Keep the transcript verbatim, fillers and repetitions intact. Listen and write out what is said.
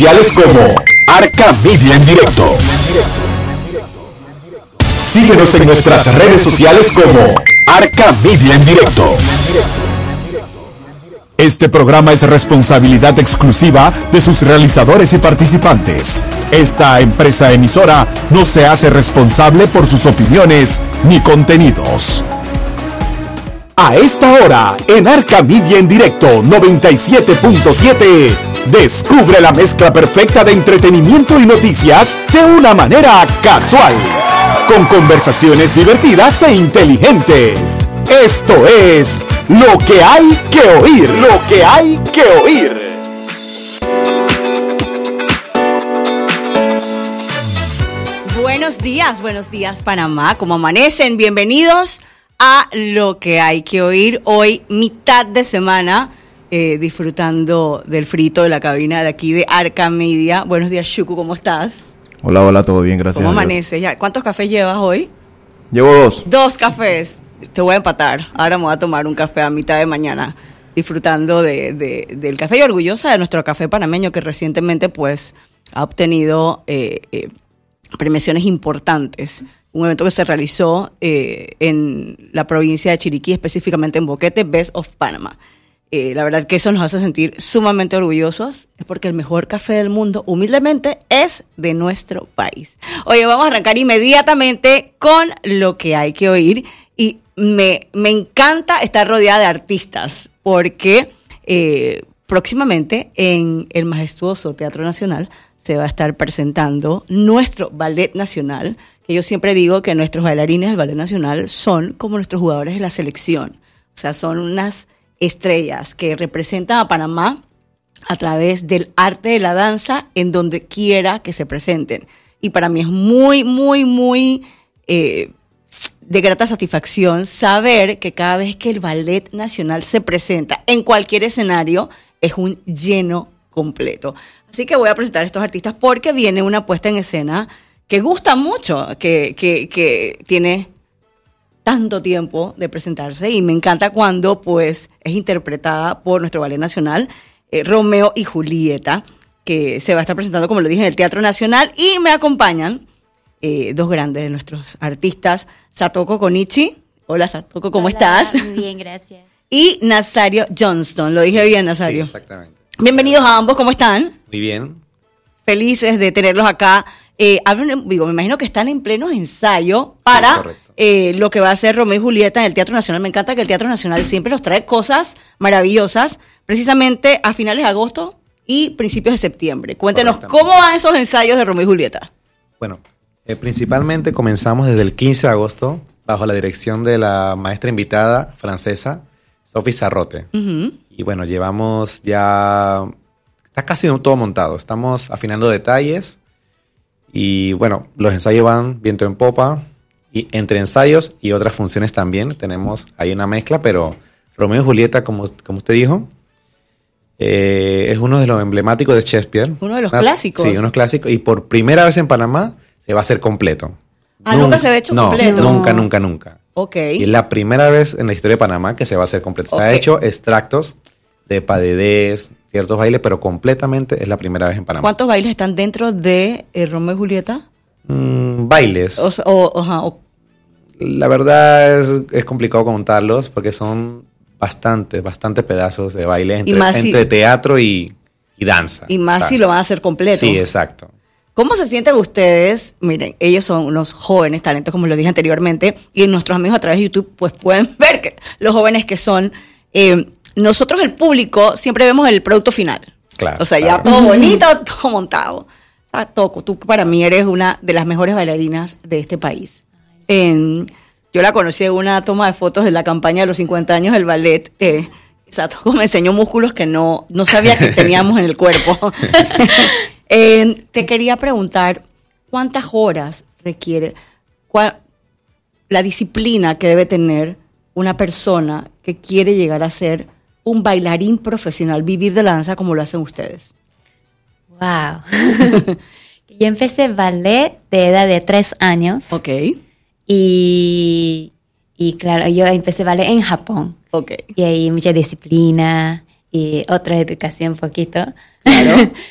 sociales como Arca Media en Directo. Síguenos en nuestras redes sociales como Arca Media en Directo. Este programa es responsabilidad exclusiva de sus realizadores y participantes. Esta empresa emisora no se hace responsable por sus opiniones ni contenidos. A esta hora, en Arca Media en Directo noventa y siete punto siete, descubre la mezcla perfecta de entretenimiento y noticias de una manera casual, con conversaciones divertidas e inteligentes. Esto es Lo que hay que oír. Lo que hay que oír. Buenos días, buenos días Panamá. ¿Cómo amanecen? Bienvenidos a Lo que hay que oír. Hoy, mitad de semana, eh, disfrutando del frito de la cabina de aquí de Arca Media. Buenos días, Shuku, ¿cómo estás? Hola, hola, todo bien, gracias. ¿Cómo amaneces? Ya, ¿cuántos cafés llevas hoy? Llevo dos. Dos cafés. Te voy a empatar. Ahora me voy a tomar un café a mitad de mañana, disfrutando de, de, del café y orgullosa de nuestro café panameño, que recientemente pues ha obtenido eh, eh, premiaciones importantes. Un evento que se realizó eh, en la provincia de Chiriquí, específicamente en Boquete, Best of Panama. Eh, la verdad que eso nos hace sentir sumamente orgullosos, es porque el mejor café del mundo, humildemente, es de nuestro país. Oye, vamos a arrancar inmediatamente con Lo que hay que oír, y me, me encanta estar rodeada de artistas, porque eh, próximamente en el majestuoso Teatro Nacional se va a estar presentando nuestro Ballet Nacional, que yo siempre digo que nuestros bailarines del Ballet Nacional son como nuestros jugadores de la selección, o sea, son unas estrellas que representan a Panamá a través del arte de la danza en donde quiera que se presenten. Y para mí es muy, muy, muy eh, de grata satisfacción saber que cada vez que el Ballet Nacional se presenta en cualquier escenario es un lleno completo. Así que voy a presentar a estos artistas porque viene una puesta en escena que gusta mucho, que, que, que tiene tanto tiempo de presentarse, y me encanta cuando pues es interpretada por nuestro Ballet Nacional, eh, Romeo y Julieta, que se va a estar presentando, como lo dije, en el Teatro Nacional, y me acompañan eh, dos grandes de nuestros artistas, Satoko Konichi. Hola Satoko, ¿cómo Hola, estás? Muy bien, gracias. Y Nazario Johnston, lo dije bien, Nazario. Sí, exactamente. Bienvenidos a ambos, ¿cómo están? Muy bien. Felices de tenerlos acá. Eh, hablan, digo, me imagino que están en pleno ensayo para Sí, eh, lo que va a ser Romeo y Julieta en el Teatro Nacional. Me encanta que el Teatro Nacional siempre nos trae cosas maravillosas, precisamente a finales de agosto y principios de septiembre. Cuéntenos, ¿cómo van esos ensayos de Romeo y Julieta? Bueno, eh, principalmente comenzamos desde el quince de agosto bajo la dirección de la maestra invitada francesa, Sophie Sarrote. Uh-huh. Y bueno, llevamos ya... Está casi todo montado. Estamos afinando detalles. Y bueno, los ensayos van viento en popa. Y entre ensayos y otras funciones también tenemos ahí una mezcla. Pero Romeo y Julieta, como, como usted dijo, eh, es uno de los emblemáticos de Shakespeare. Uno de los una, clásicos. Sí, unos clásicos. Y por primera vez en Panamá se va a hacer completo. Ah, ¿nunca se había hecho no, completo? Nunca, nunca, nunca. Ok. Y es la primera vez en la historia de Panamá que se va a hacer completo. Okay. Se ha hecho extractos de padedés, ciertos bailes, pero completamente es la primera vez en Panamá. ¿Cuántos bailes están dentro de eh, Romeo y Julieta? Mm, bailes. O, o, o, o, La verdad es, es complicado contarlos porque son bastantes, bastantes pedazos de baile entre, entre si, teatro y, y danza. Y más si lo van a hacer completo. Sí, exacto. ¿Cómo se sienten ustedes? Miren, ellos son unos jóvenes talentos, como lo dije anteriormente, y nuestros amigos a través de YouTube pues pueden ver que los jóvenes que son. Eh, nosotros, el público, siempre vemos el producto final. Claro. O sea, claro. ya todo bonito, todo montado. O sea, Toco, tú para mí eres una de las mejores bailarinas de este país. Eh, yo la conocí en una toma de fotos de la campaña de los cincuenta años del ballet. Eh, Satoko me enseñó músculos que no, no sabía que teníamos en el cuerpo. Eh, te quería preguntar, ¿cuántas horas requiere cuál, la disciplina que debe tener una persona que quiere llegar a ser un bailarín profesional, vivir de la danza como lo hacen ustedes? Wow. Yo empecé ballet de edad de tres años. Ok. Y, y claro, yo empecé ballet en Japón. Ok. Y hay mucha disciplina y otra educación un poquito. Claro.